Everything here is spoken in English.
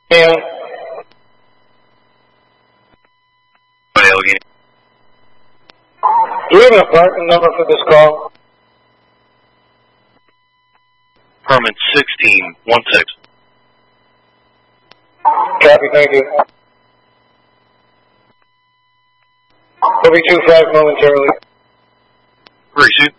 Yeah. Do you have an apartment number for this call? Apartment 1616. Copy, thank you. We'll be 2-5 momentarily. Pursuit.